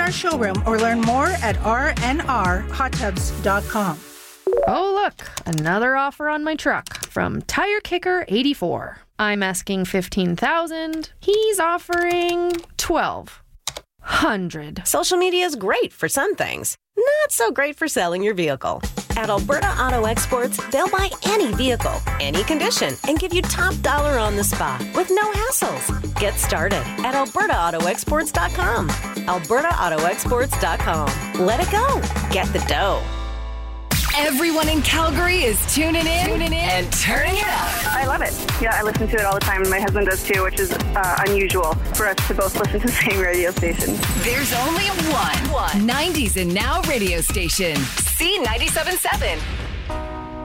our showroom or learn more at rnrhottubs.com. Oh, look, another offer on my truck from Tire Kicker 84. I'm asking $15,000. He's offering $1,200. Social media is great for some things, not so great for selling your vehicle. At Alberta Auto Exports, they'll buy any vehicle, any condition, and give you top dollar on the spot with no hassles. Get started at albertaautoexports.com. albertaautoexports.com. Let it go. Get the dough. Everyone in Calgary is tuning in and turning it up. I love it. Yeah, I listen to it all the time. My husband does too, which is unusual for us to both listen to the same radio station. There's only one 90s and Now radio station. C97.7.